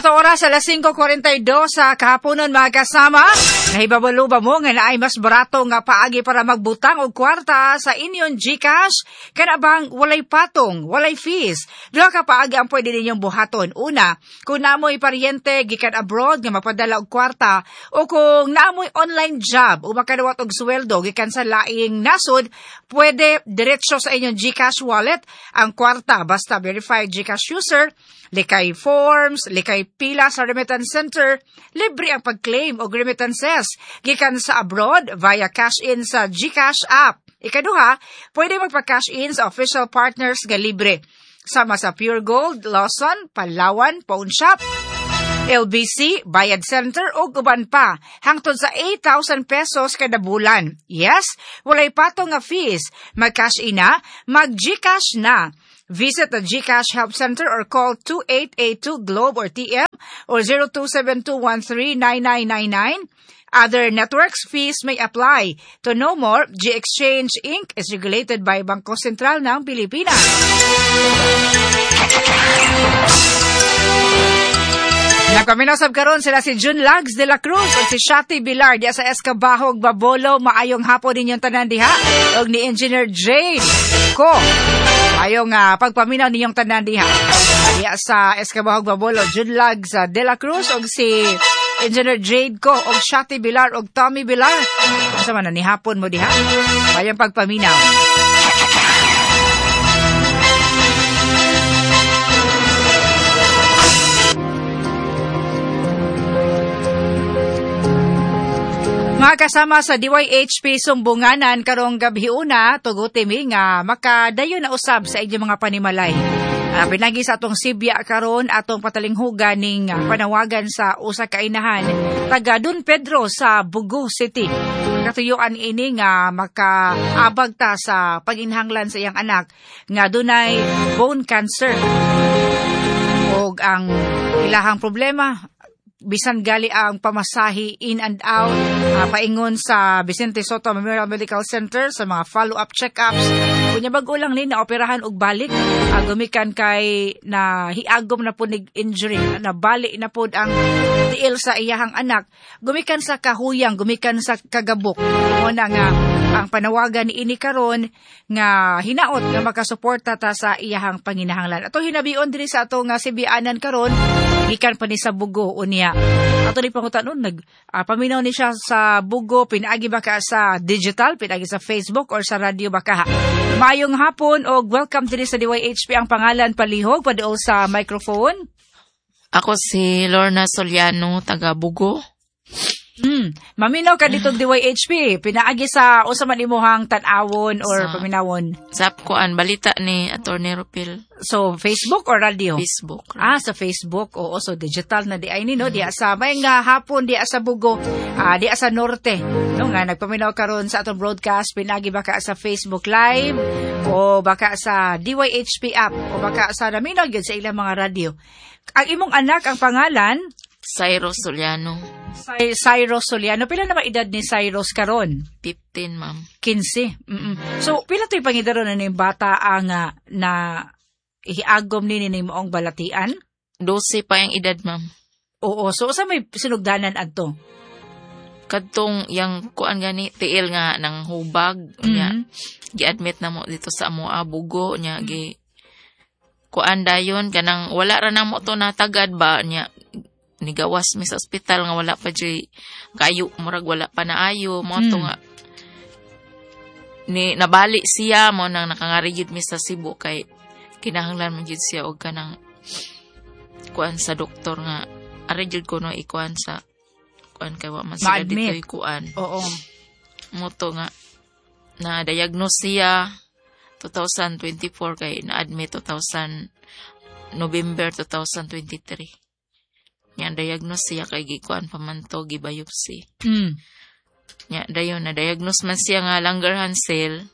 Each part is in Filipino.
Ato oras alas 5:42 sa kahaponon mga kasama. Nahibabalo ba mo nga naay mas barato nga paagi para magbutang og kwarta sa inyong GCash? Kanabang walay patong, walay fees. Duha ka paagi ang pwede ninyong buhaton. Una, kung naamoy paryente gikan abroad nga mapadala og kwarta o kung naamoy online job o makadawat og sweldo gikan sa laing nasod, pwede diretso sa inyong GCash wallet ang kwarta basta verified GCash user, likay forms, likay pila sa remittance center, libre ang pag-claim o remittances gikan sa abroad via cash-in sa GCash app. Ikaduha, pwede magpa-cash-in sa official partners nga libre. Sama sa Pure Gold, Lawson, Palawan, Pawn Shop, LBC, Bayad Center o uban pa, hangtod sa 8,000 pesos kada bulan. Yes, walay patong nga fees. Mag-cash-in na, mag-GCash na. Visit the GCash Help Center or call 2882-GLOBE or TM or 0272139999. Other networks fees may apply. To know more, GExchange Inc. is regulated by Bangko Sentral ng Pilipinas. Nagpaminasab karon sila si June Lags de la Cruz at si Shati Bilar diya sa Escabahog, Babolo. Maayong hapon ninyong tanan diha og ni Engineer Jade ko. Ayong pagpaminaw ninyong tanan diha diya sa Escabahog, Babolo. June Lags de la Cruz og si Engineer Jade ko og Shati Bilar og Tommy Bilar. Asa man ni hapon mo diha? Ayong pagpaminaw. Mga kasama sa DYHP Sumbunganan karong gabhiuna, tuguti mi nga makadayon na usab sa inyong mga panimalay. Pinagi sa atong Sibya karon atong patalinghugan ning panawagan sa usa ka inahan taga Don Pedro sa Bugo City. Katuyuan ini nga makaabag ta sa paginhanglan sa iyang anak nga dunay bone cancer. Og ang ilahang problema bisan gali ang pamasahi in and out, paingon sa Vicente Soto Memorial Medical Center sa mga follow-up check-ups. Kunya bago lang ni na operahan og balik, gumikan kay na hiagom na po nig injury, na balik na po ang tiil sa iyahang anak, gumikan sa kahuyang, gumikan sa kagabok. Muna nga ang panawagan ni ini karon nga hinaot nga makasuporta ta sa iyahang panginahanglan. Ato hinabion diri sa ato nga Sibianan karon, gikan pa ni sa Bugo unya. Ato ni pangutanon paminaw ni siya sa Bugo, pinaagi ba ka sa digital, pinaagi sa Facebook or sa radio ba ka? Mayong hapon o welcome diri sa DYHP. Ang pangalan palihog paduol sa microphone. Ako si Lorna Soliano, taga Bugo. Maminaw ka dito DYHP. Pinaagi sa usa man imuhang tan-awon or paminawon. Sa kuan balita ni Attorney Ropil. So Facebook or radio? Facebook. Sa Facebook. Oo, so digital na di ay ni no, di sa may nga hapon di sa Bugo, di sa norte. No nga nagpaminaw karon sa atong broadcast, pinagi baka sa Facebook Live o baka sa DYHP app o baka sa naminaw gyud sa ilang mga radio. Ang imong anak ang pangalan Cyrus Soliano. Cyrus Soliano. Pila na ba edad ni Cyrus karon? 15, ma'am. 15. So, pila to'y pangidaron na yung bata ang na ihiagom ni moong balatian? 12 pa yung edad, ma'am. Oo. So, sa may sinugdanan adto? Kadtong yung kuan gani, tiil nga ng hubag. Gi-admit na mo dito sa amo Bugo. Kuan dayon, kanang wala ra na mo to natagad ba niya. Nigawas mi sa ospital nga wala pa jay kayo murag wala pa naayo mo to nga ni nabali siya mo nang nakangarigid mi sa Cebu kay kinahanglan man jud siya og kanang kuan sa doktor nga ari jud ko no ikuan sa kuan kay wa man sila ditoy kuan. Oo. Mo to nga na diagnose siya 2024 kay na-admit November 2023. Nya diagnose siya kay gikuan pamanto gibiopsy. Nya dayon na diagnose man siya nga Langerhans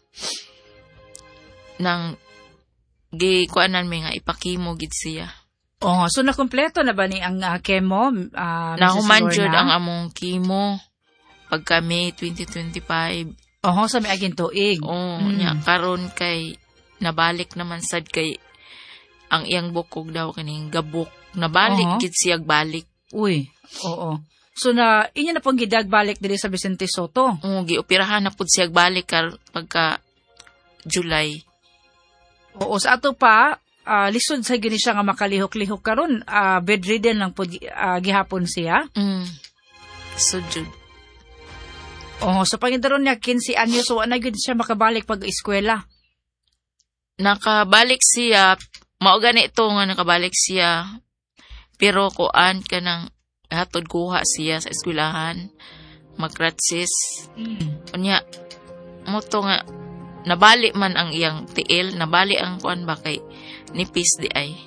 nang gikuanan mi nga ipakimo gid siya. Oh, so na kompleto na ba ni ang chemo? Nahuman jud ang among chemo pagka May 2025. Sa may aging tuig. Nya karon kay nabalik naman sad kay ang iyang bukog daw kaning gabok. Nabalik gid siya balik. Uy, oo. So inyo na pong gidagbalik diri sa Vicente Soto. Gioperahan na pud siya balik pagka July. Oo, sa ato pa, lisod sa gini siya nga makalihok-lihok karon, bedridden lang po gihapon siya. So, Jud. Oo, so pangidaron niya 15 anyo, so na gyud siya makabalik pag eskwela. Nakabalik siya, mao gani ito nga nakabalik siya. Pero kuan kanang hatod kuha siya sa eskwelahan, magratsis. Unya mo to nga nabali man ang iyang tiil, nabali ang kuan ba kay nipis di ay.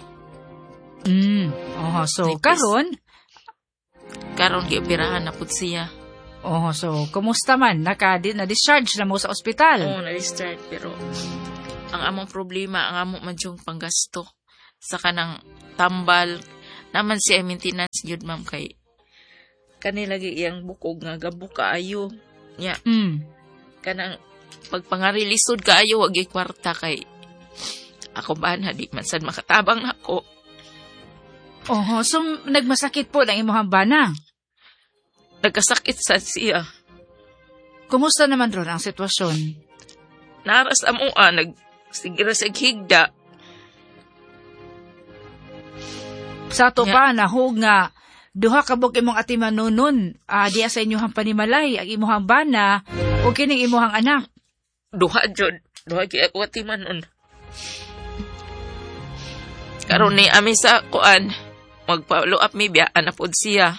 So nipis. karon gioperahan na pud siya. So kumusta man na-discharge na mo sa ospital? Na-discharge pero ang among problema ang among manjong panggasto sa kanang tambal naman siya maintenance jud ma'am kay kanila lagi iyang bukog nga gabuka ayo nya. Kanang pagpangarilisod kaayo wag kwarta kay ako ba na di man sad makatabang nako. So nagmasakit po ang imong bana. Nagkasakit sa siya. Kumusta naman ron ang sitwasyon? Naras amoa nagsigira sa higda. Sa ato pa nahog nga duha ka bug imong atiman nonon diya sa inyong panimalay ang imong bana o kining imong anak. Duha gyud ako atiman nun. Karon ni ami sa kuan magpa-follow up mi biya ana pod siya.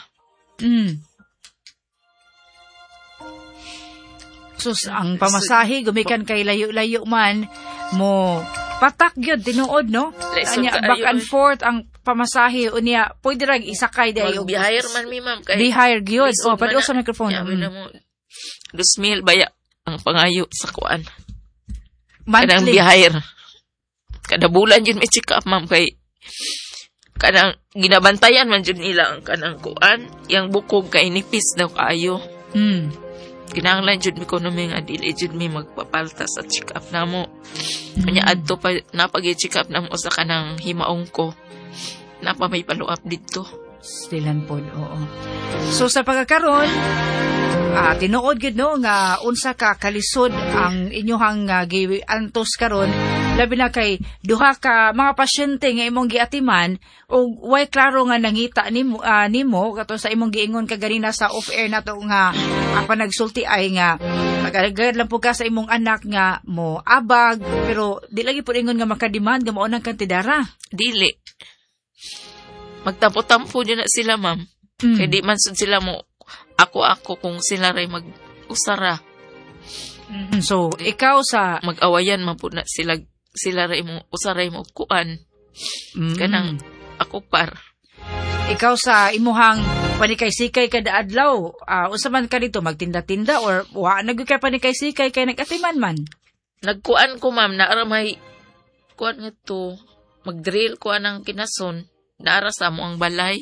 Sus ang pamasahe gumikan kay layo-layo man mo patak gyud tinuod no. Anya back and forth ang pamasahe unya pwede ra isakay day og bihire man mi ma'am kay bihire gyud padu sa microphone. 2,000 baya ang pangayo sa kuan. Kanang bihire. Kada bulan yun may check up ma'am kay kanang ginabantayan man jud nila ang kanang kuan yang bukog kay nipis daw kaayo. Kinahanglan jud mi kuno nga dili jud mi magpapalta sa check up namo. Kanya adto pa napag-check up namo sa kanang himaong ko. Napa may follow up dito. Stilan pod, oo. So sa pagkakaroon, tinuod gid no nga unsa ka kalisod ang inyohang giantos karon labi na kay duha ka mga pasyente nga imong giatiman og way klaro nga nangita nimo kato sa imong giingon kaganina sa off air nato nga apa nagsulti ay nga magagad lang po ka sa imong anak nga mo abag pero di lagi pud ingon nga makademand nga mao nang kantidara. Dili. Magtampo-tampo din na sila ma'am. Kaya di man sud sila mo ako kung sila ray mag-usara. So, ikaw sa mag-awayan man po na sila ray mo usaray mo kuan. Kanang ako par. Ikaw sa imuhang panikay-sikay kada adlaw, unsa man ka dito magtinda-tinda or wa nagud kay panikay-sikay kay nagatiman man? Nagkuan ko ma'am na may kuan nga to mag-drill ko anang kinason. Naara sa mo ang balay.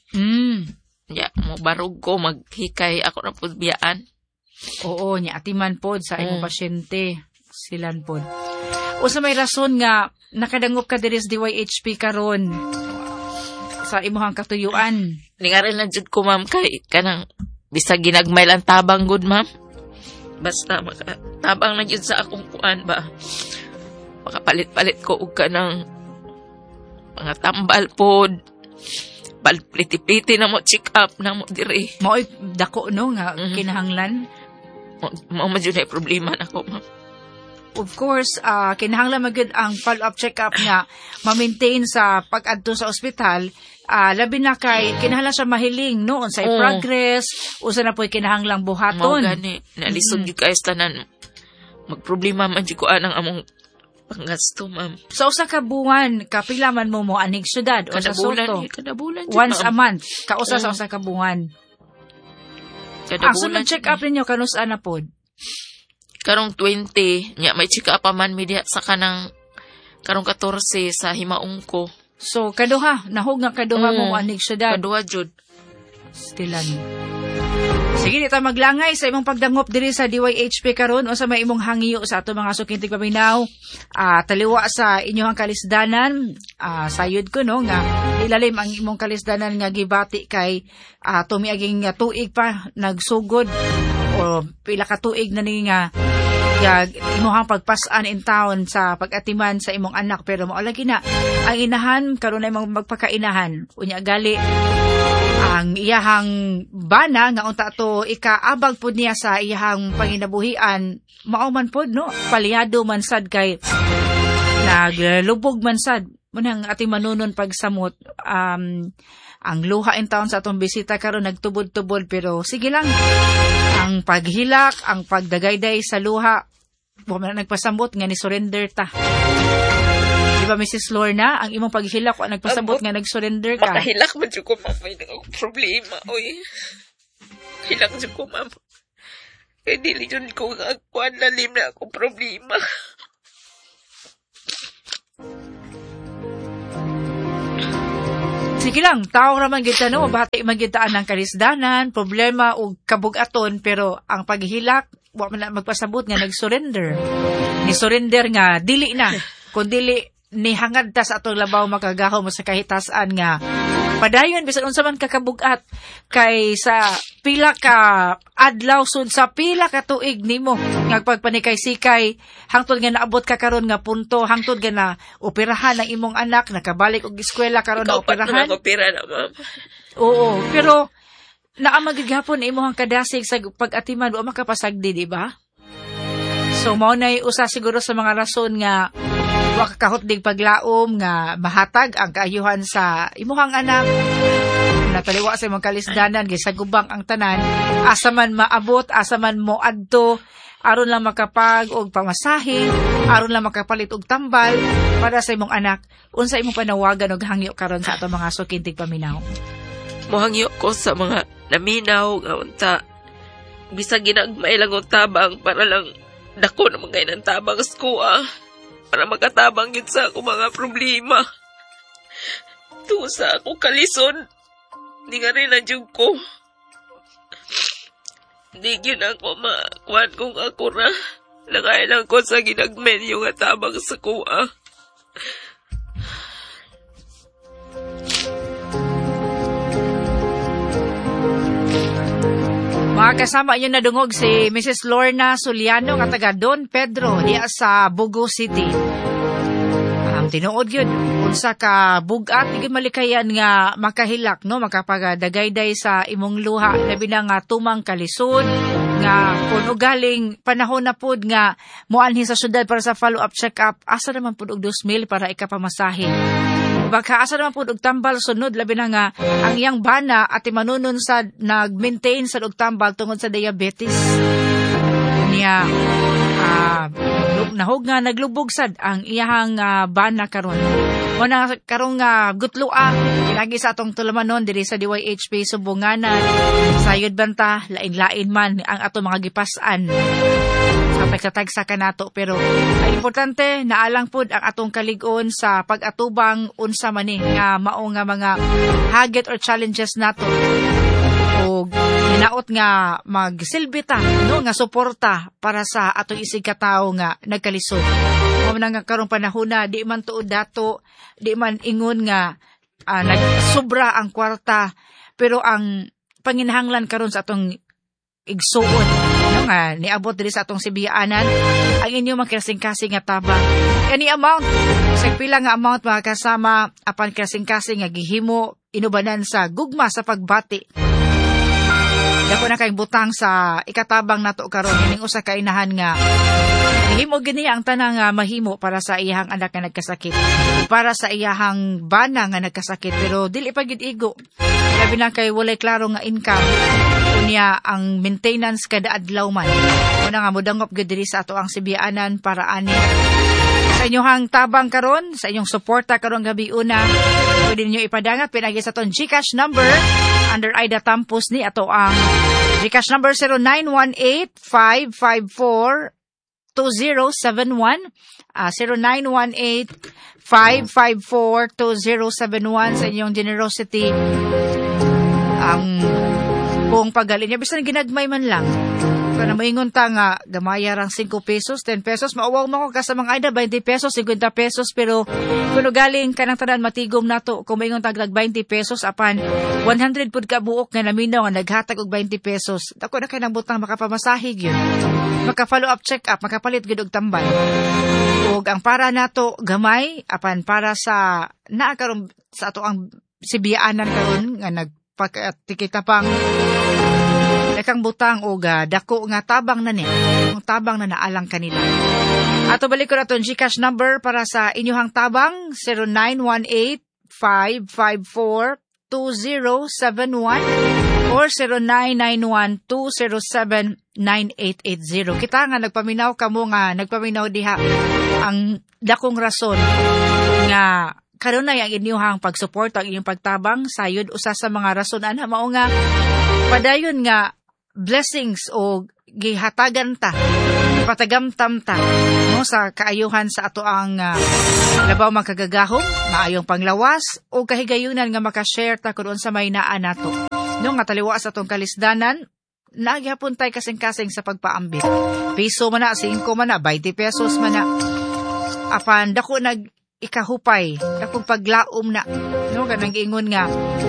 Mo barog ko maghikay ako na pod biyaan. Oo, nya atiman pod sa imong pasyente. Silan pod. Usa may rason nga nakadangop ka diri sa DYHP karon sa imong katuyuan. Lingarin lang jud ko ma'am kay kanang bisag ginagmay lang tabang good ma'am. Basta tabang na jud sa akong kuan ba. Makapalit-palit ko og kanang mga tambal pod. Pliti-pliti na mo check up na mo diri. Mao'y dako no nga kinahanglan. Mao man jud ay problema nako ma'am. Of course, kinahanglan magud ang follow-up check-up nga ma-maintain sa pag-adto sa ospital. Labi na kay kinahanglan siya mahiling noon sa progress, usa na po'y kinahanglang buhaton. Mao gani, nalisod jud kay tanan. Magproblema man jud ko anang among panggasto, ma'am. So, usa ka buwan, kapila man mo aning syudad o sa Soto? Kada bulan. Once a month, kausa sa usa ka buwan. Kada bulan. So, nag-check up ninyo, kanus-an na pod? Karong 20, may check up man media sa kanang karong 14 sa himaong ko. So, kaduha, nahog nga kaduha mo aning syudad? Kaduha, jud. Stilan. Sige, dito maglangay sa imong pagdangop diri sa DYHP karon o sa may imong hangyo sa ato mga sukintig paminaw. Taliwa sa inyong kalisdanan, sayod ko no nga ilalim ang imong kalisdanan nga gibati kay tumiaging tuig pa nagsugod o pila ka tuig na ni nga imuhang pagpasan in town sa pag-atiman sa imong anak pero mao lagi na ang inahan karon na imong magpakainahan unya gali ang iyahang bana nga unta to ikaabag pud niya sa iyahang panginabuhian mao man pud no palyado man sad kay naglubog man sad munang ating manunon pagsamot ang luha in town sa atong bisita karon nagtubod-tubod pero sige lang ang paghilak ang pagdagayday sa luha wa man nagpasambot nga ni surrender ta. Di ba, Mrs. Lorna, ang imong paghilak o nagpasabot nga nag-surrender ka? Makahilak man dyan ko, ma'am. May nang problema, oy. Hilak dyan ko, ma'am. Kaya dili dyan ko kuhan na lim na akong problema. Sige lang, tao naman kita no, bati magitaan ng karisdanan, problema o kabugaton, pero ang paghilak, wa man na magpasabot nga nag-surrender. Ni surrender nga, dili na. Kung dili, ni hangad ta sa atong labaw makagaho mo sa kahitasan nga padayon bisan unsa man kakabugat kay sa pila ka adlaw sud sa pila ka tuig nimo nga pagpanikay-sikay hangtod nga naabot ka karon nga punto hangtod nga na operahan ang imong anak nakabalik og eskwela karon na operahan opera na ma'am. Oo pero naa magigapon imong kadasig sa pag-atiman wa makapasagdi di ba? So mao nay usa siguro sa mga rason nga wa kakahotdig paglaom nga mahatag ang kaayuhan sa imuhang anak nataliwa sa imong kalisdanan gisagubang ang tanan asa man maabot asa man mo adto aron lang makapag og pamasahe aron lang makapalit og tambal para sa imong anak unsa imong panawagan og hangyo karon sa ato mga sukintig paminaw mohangyo ko sa mga naminaw nga unta bisag ginagmay lang og tabang para lang dako na mga ng tabang sa kuha para makatabang yun sa ako mga problema. Tusa ako kalison. Di nga rin na ko. Di yun ako makuhan kong ako na. Langay lang ko sa ginagmen yung atabang sa kuha. Mga kasama nyo na dungog si Mrs. Lorna Suliano nga taga Don Pedro diya sa Bugo City. Tinuod yun, unsa ka bugat, hindi malikayan nga makahilak, no? Makapagadagayday sa imong luha, labi na nga tumang kalisod, nga kung ugaling panahon na pod nga muanhi sa syudad para sa follow-up check-up, asa naman pod og 2,000 para ikapamasahe. Baka asa naman po og tambal sunod labi na nga ang iyang bana at manunon sa nag-maintain sa og tambal tungod sa diabetes niya nahog nga naglubog sad ang iyahang bana karon mo na karong gutlua lagi sa atong tulamanon diri sa DYHP Sumbunganan sayod banta lain-lain man ang ato mga gipas-an katag-sa kanato pero ay importante naalang pud ang atong kalig-on sa pag-atubang unsa man ni nga mao nga mga hagit or challenges nato o hinaot nga magsilbi ta no nga suporta para sa atong isig katawo nga nagkalisod mao na nga karong panahon na di man tuod dato di man ingon nga nagsobra ang kwarta pero ang panginahanglan karon sa atong igsuon no nga niabot diri sa atong sibiyaanan ang inyo makasing-kasing nga tabang any amount sa pila nga amount mga kasama apan kasing-kasing nga gihimo inubanan sa gugma sa pagbati dako na kay butang sa ikatabang nato karon ining usa ka inahan nga gihimo gini ang tanang mahimo para sa iyahang anak nga nagkasakit para sa iyahang bana nga nagkasakit pero dili pa gid igo labi na kay walay klaro nga income unya ang maintenance kada adlaw man una nga modangop gid diri sa ato ang sibiyaanan para ani sa inyong tabang karon sa inyong suporta karon gabi una pwede niyo ipadangat pinagi sa ton GCash number under Ida Tampos ni ato ang GCash number 0918-554-2071 0918-554-2071 sa inyong generosity ang Kung paggali niya, bisan ginagmay man lang. Kung maingon ta nga, gamaya rang 5 pesos, 10 pesos, mauwaw mo ko ka sa mga ida, 20 pesos, 50 pesos, pero kung galing ka ng tanan matigom na to, kung maingon taglag 20 pesos, apan 100 pud ka buok nga naminaw, nga naghatag og 20 pesos, ako na kayo nang butang makapamasahig yun. Maka-follow up, check up, makapalit gid og tambal. Og ang para nato gamay, apan para sa naakaroon sa ato ang sibiyaanan karon nga nagpakatikita pang kang butang o dako nga tabang na niya. Yung tabang na naalang kanila. Ato balik ko na itong GCash number para sa inyuhang tabang 0918-554-2071 or 0991-207-9880. Kita nga nagpaminaw kamo nga nagpaminaw diha ang dakong rason nga karon na yung inyuhang pagsupport ang inyong pagtabang sayod usa sa mga rason ana mao nga padayon nga blessings o gihatagan ta, patagamtam ta no, sa kaayuhan sa ato ang labaw magkagagahom, maayong panglawas o kahigayunan nga makashare ta kung sa may naa nato. No, nga taliwa sa atong kalisdanan, nagyapon tay kasing-kasing sa pagpaambit. Piso man na, 5 man na, 20 pesos man na. Apan dako nag ikahupay, dakong paglaom na. No, kanang giingon nga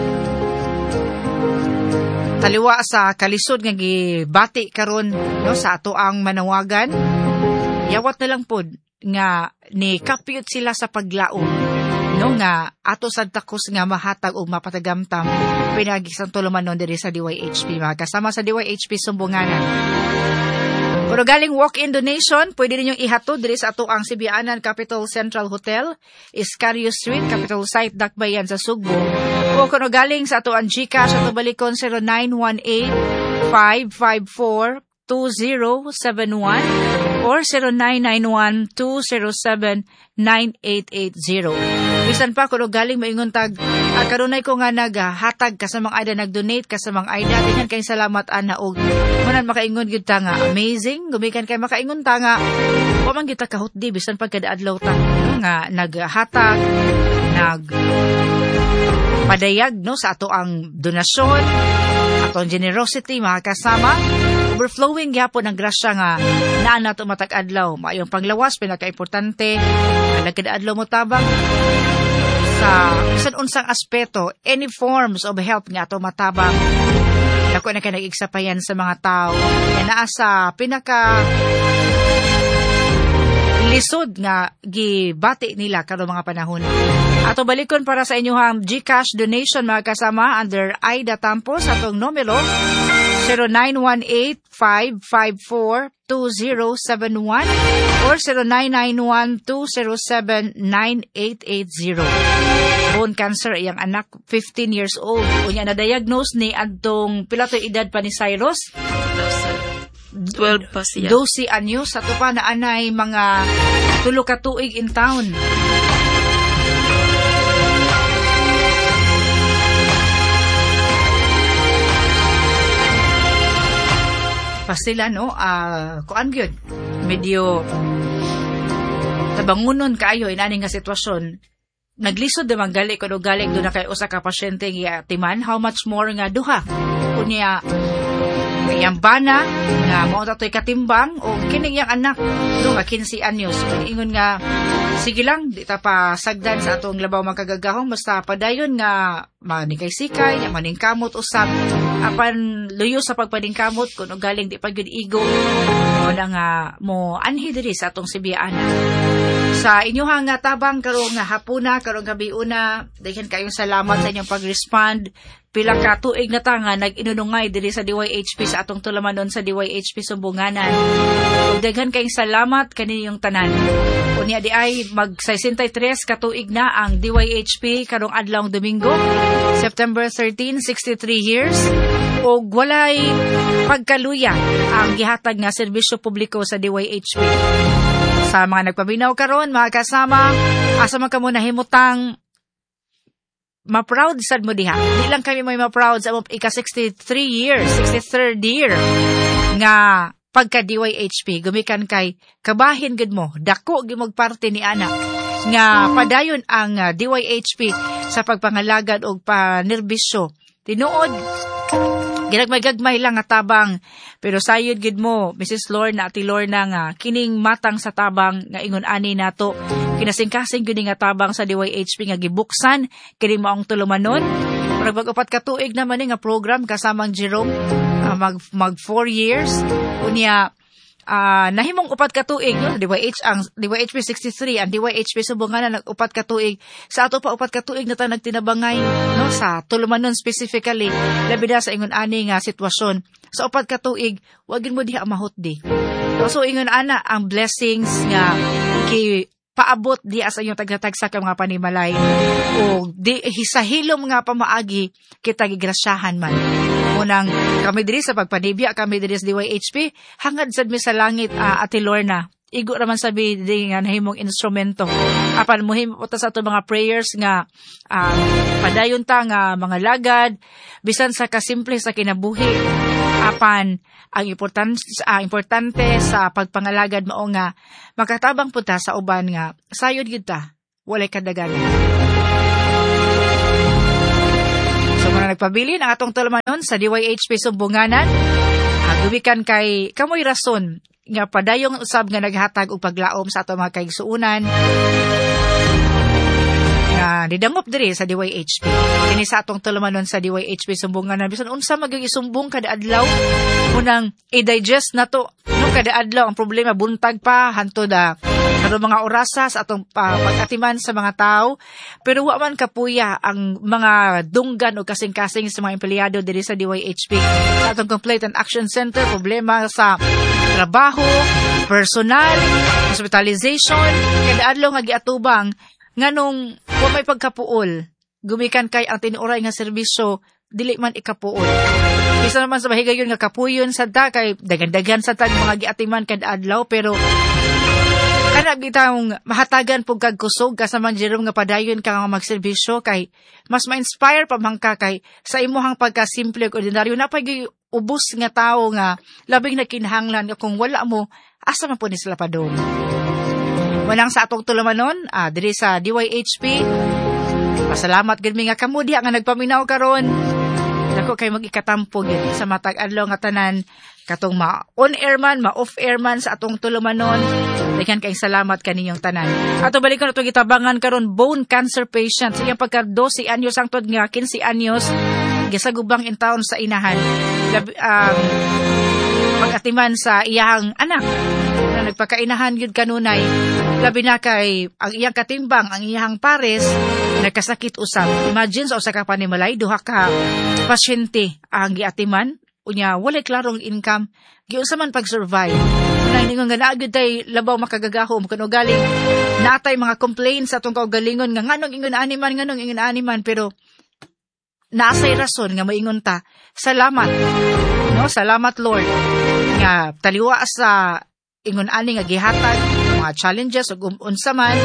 taliwa sa kalisod nga gibati karon no sa ato ang manawagan, yawat na lang pod nga ni kapyot sila sa paglaom no nga ato sad takos nga mahatag og mapatagamtam pinagisang tulumanon diri sa DYHP, mga kasama sa DYHP Sumbunganan. Kung galing walk-in donation, pwede ninyong ihatod diri sa ato ang Sibianan Capital Central Hotel, Iscario Street, Capital Site, Dakbayan sa Sugbo. O kung galing sa ato ang GCash, ato balikon 0918-554-2071 or 0991-207-9880. Bisan pa kung galing maingon tag, karunay ko nga naghatag ka sa mga aida, nag-donate ka sa mga aida, tingnan kayong salamat ana og manan makaingon gyud ta nga amazing, gumikan kay makaingon ta nga wa man gyud ta kahutdi bisan pagkadaadlaw ta nga naghatag, padayag no sa ato ang donasyon, ato ang generosity, mga kasama. Overflowing gyapon ang grasya nga naa nato matag adlaw, maayong panglawas pinaka-importante, nagkadaadlaw mo tabang sa bisan unsang aspeto, any forms of help nga ato matabang. Ako na kayo nag-igsapayan sa mga tao na naa sa pinaka lisod nga gibati nila karong mga panahon. Ato balikon para sa inyong GCash donation, mga kasama, under Aida Tampos atong numero 0918-554-2071 or 0991-207-9880. Bone cancer iyang anak, 15 years old. Unya na-diagnose ni adtong pila to edad pa ni Cyrus? 12 pa siya. 12 anyos. Ato pa na anay mga 3 ka tuig in town. Pa sila no, kuan gyud medyo tabangunon kaayo inani nga sitwasyon. Naglisod naman gali kuno galing do na kay usa ka pasyente nga timan, how much more nga duha kunya yang bana nga mo tatoy katimbang o kining yang anak do nga 15 anyos. Ingon nga sige lang di ta pa sagdan sa atong labaw magkagagahong basta padayon nga manikay-sikay nga maningkamot usab apan luyo sa pagpaningkamot kuno galing di pa gyud igo o na nga mo anhi diri sa atong Sibianan. Sa inyong nga tabang karong nga hapuna, karong gabi una, daghan kayong salamat sa inyong pag-respond. Pila ka tuig na ta nga nag-inunungay diri sa DYHP sa atong tulamanon sa DYHP Sumbunganan. Ug daghan kayong salamat kaninyong tanan. Unya di ay mag-63 ka tuig na ang DYHP karong adlawng Domingo, September 13, 63 years. Ug walay pagkaluya ang gihatag nga serbisyo publiko sa DYHP. Sa mga nagpaminaw karon, mga kasama, asa man kamo nahimutang ma-proud sad mo diha. Di lang kami may ma-proud sa ika-63 years, 63rd year nga pagka-DYHP. Gumikan kay kabahin gud mo, dako gimog parte ni anak nga padayon ang DYHP sa pagpangalagad og panerbisyo. Tinuod Ginagmay-gagmay lang nga tabang. Pero sayod gid mo, Mrs. Lorna, Ati Lorna nga, kining matang sa tabang nga ingon ani nato. Kinasing-kasing gini nga tabang sa DYHP nga gibuksan, kining maong tulumanon. Mag-upat ka tuig naman nga program kasamang Jerome, mag 4 years. Unya, nahimong upat ka tuig, no? DYHP 63, ang DYHP Sumbunganan nag-upat ka tuig. Sa ato pa upat ka tuig na ta nagtinabangay, no? Sa tulumanon specifically, labi na sa ingon ani nga sitwasyon. Sa upat ka tuig, wagin mo diha mahot di. So ingon ana ang blessings nga paabot di sa inyong tagsa ka mga panimalay o di hisahilom nga pamaagi kita gigrasyahan man. Unang kami diri sa pagpanibya, kami diri sa DYHP, hangad sad mi sa langit, Ate Lorna. Igo raman sabi di nga nahimong instrumento. Apan muhim uta sa ato mga prayers nga padayon ta nga mga lagad, bisan sa kasimple sa kinabuhi. Apan ang importante sa pagpangalagad mao nga makatabang punta sa uban nga sayod gid ta, walay kadaganan. So muna nagpabilin ang atong tulumanon sa DYHP Sumbunganan. Gubikan kay kamoy rason nga padayong usab nga naghatag og paglaom sa atong mga kaigsuonan nga didangop diri sa DYHP. Kini sa atong tulumanon sa DYHP Sumbunganan, bisan unsa magigisumbong kada adlaw, unang i-digest nato no kada adlaw ang problema, buntag pa hantod ano mga orasa sa atong pag-atiman sa mga tao, pero wa man kapuya ang mga dunggan o kasing-kasing sa mga empleyado diri sa DYHP. Sa atong Complaint and Action Center, problema sa trabaho, personal, hospitalization, kada adlaw nga giatubang nganong wa may pagkapuol, gumikan kay ang tinuoray nga serbisyo dili man ikapuol. Isa naman sa mahigayon nga kapuyon sa ta kay dagan-dagan sa tag mga giatiman kada adlaw, pero kana bitawng mahatagan pug kag kusog kasamang Jerome nga padayon ka nga magserbisyo kay mas ma-inspire pa man ka kay sa imuhang pagkasimple ug ordinaryo napay ubos nga tawo nga labing nakinahanglan nga kung wala mo asa man po ni sila padong. Walang sa atong tulumanon, diri sa DYHP. Pasalamat gid mi nga kamo diha nga nagpaminaw karon. Dako kay mag-ikatampo gid sa matag adlaw nga tanan katong ma-on-air man, ma-off-air man sa atong tulumanon. Daghan kay salamat kaninyong tanan. Ato balikon atong gitabangan karon bone cancer patient. Sa iyang pagka 12 anyos hangtod nga 15 anyos gisagubang in town sa inahan. Pag-atiman sa iyang anak na nagpakainahan yun kanunay, labi na kay ang iyang katimbang, ang iyang pares nagkasakit usab. Imagine sa usa ka panimalay, duha ka pasyente ang giatiman, unya walay klarong income, giunsa man pag-survive. Unang ningon nga naagid tay labaw makagagahom kuno galing natay mga complaints sa atong kaugalingon nga nganong ingon animan, pero naasay rason nga maingon ta. Salamat. No, salamat Lord nga taliwa sa ingon ani nga gihatag mga challenges ug unsa man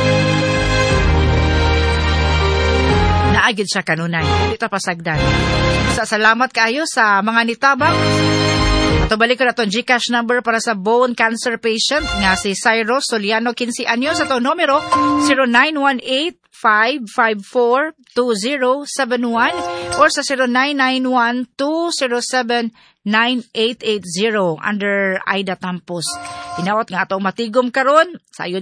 naagid siya kanunay. Dili ta pasagdan. Sa salamat kaayo sa mga nitabang. Ato balik ko na itong GCash number para sa bone cancer patient nga si Cyrus Soliano 15 anyos. Ato numero 0918-554-2071 or sa 0991-207-9880 under Aida Tampos. Inawat nga atong matigom karon sa